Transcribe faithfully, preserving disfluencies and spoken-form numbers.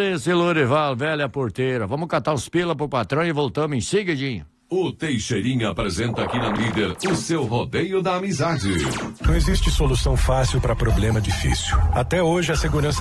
Esse Lorival, velha porteira. Vamos catar os pila pro patrão e voltamos em seguidinho. O Teixeirinha apresenta aqui na Líder o seu rodeio da amizade. Não existe solução fácil para problema difícil. Até hoje a segurança